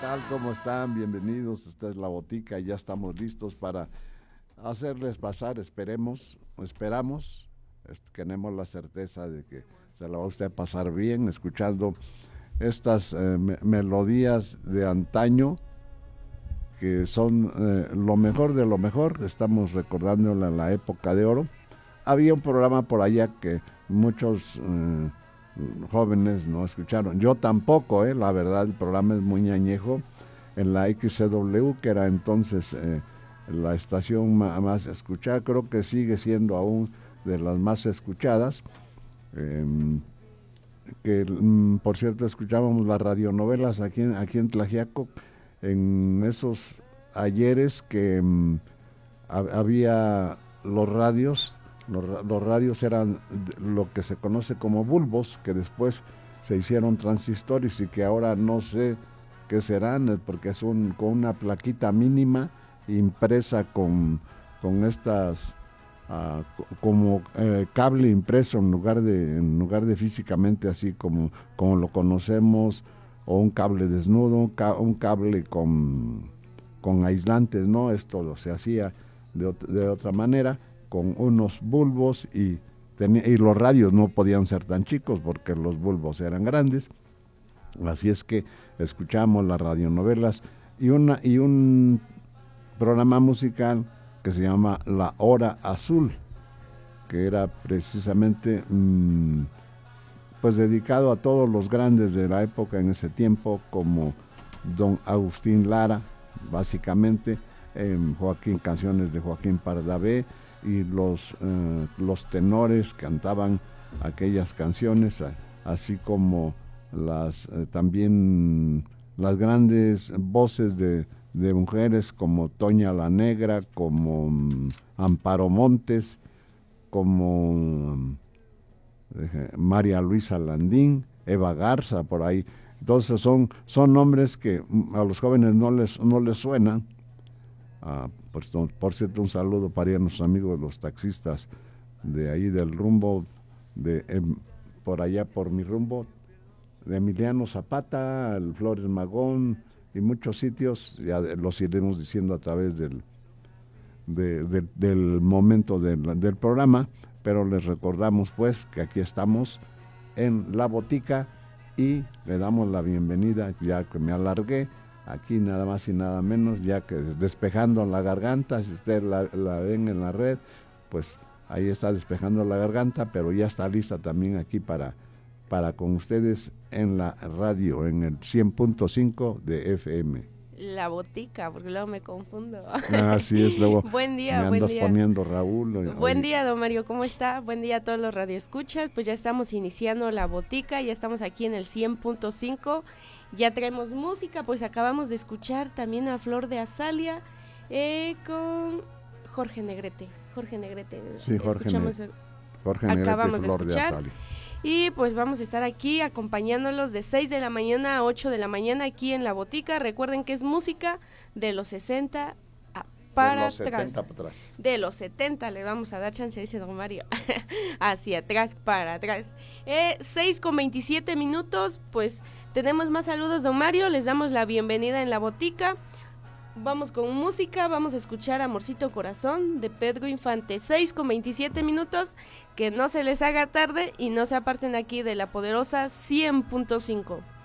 tal? ¿Cómo están? Bienvenidos. Esta es La Botica y ya estamos listos para hacerles pasar, esperamos, tenemos la certeza de que se la va a usted pasar bien escuchando estas melodías de antaño que son lo mejor de lo mejor. Estamos recordando la época de oro. Había un programa por allá que muchos jóvenes no escucharon. Yo tampoco, la verdad, el programa es muy añejo. En la XCW, que era entonces la estación más escuchada, creo que sigue siendo aún de las más escuchadas. Por cierto, escuchábamos las radionovelas aquí en Tlaxiaco, en esos ayeres que había los radios. Los radios eran lo que se conoce como bulbos, que después se hicieron transistores y que ahora no sé qué serán, porque es con una plaquita mínima impresa con estas como cable impreso en lugar de físicamente así como lo conocemos, o un cable desnudo, un cable con aislantes, ¿no? Esto se hacía de otra manera, con unos bulbos y los radios no podían ser tan chicos porque los bulbos eran grandes. Así es que escuchamos las radionovelas y un programa musical que se llama La Hora Azul, que era precisamente pues dedicado a todos los grandes de la época en ese tiempo, como don Agustín Lara, básicamente, canciones de Joaquín Pardavé, y los tenores cantaban aquellas canciones, así como también las grandes voces de mujeres como Toña la Negra, como Amparo Montes, como María Luisa Landín, Eva Garza, por ahí. Entonces son nombres que a los jóvenes no les suenan. Por cierto, un saludo para nuestros amigos los taxistas de ahí del rumbo, por allá por mi rumbo, de Emiliano Zapata, el Flores Magón y muchos sitios. Ya los iremos diciendo a través del momento del programa, pero les recordamos pues que aquí estamos en La Botica y le damos la bienvenida, ya que me alargué, aquí nada más y nada menos, ya que despejando la garganta, si usted la ven en la red, pues ahí está despejando la garganta, pero ya está lista también aquí para con ustedes en la radio, en el 100.5 de FM. La Botica, porque luego me confundo. Así es, luego buen día, me andas poniendo Raúl. Buen día, don Mario, ¿cómo está? Buen día a todos los radioescuchas. Pues ya estamos iniciando La Botica, ya estamos aquí en el 100.5. Ya traemos música, pues acabamos de escuchar también a Flor de Azalia con Jorge Negrete. Sí, Jorge Negrete, acabamos Flor de Azalia. Y pues vamos a estar aquí acompañándolos de 6 de la mañana a 8 de la mañana aquí en La Botica. Recuerden que es música de los 60 para atrás. De los 70 le vamos a dar chance, dice don Mario. Hacia atrás, para atrás. 6:27, pues tenemos más saludos, don Mario. Les damos la bienvenida en La Botica. Vamos con música, vamos a escuchar Amorcito Corazón de Pedro Infante. 6:27, que no se les haga tarde y no se aparten aquí de la poderosa 100.5.